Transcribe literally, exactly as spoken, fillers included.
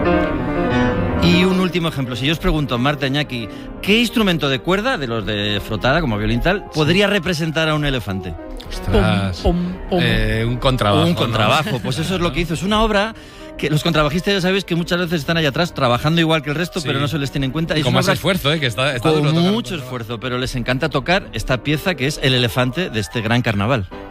Y un último ejemplo, si yo os pregunto, Marta, Iñaki, ¿qué instrumento de cuerda, de los de frotada, como violín tal, podría representar a un elefante? Ostras, Pom, pom, pom. Eh, un contrabajo. Un contrabajo, ¿no? Pues eso es lo que hizo. Es una obra que los contrabajistas ya sabéis que muchas veces están allá atrás trabajando igual que el resto, Sí. pero no se les tiene en cuenta. Y Es con una más obra esfuerzo, ¿eh? Que está, está con duro tocar un mucho contrabajo. esfuerzo, pero les encanta tocar esta pieza que es el elefante de este gran carnaval.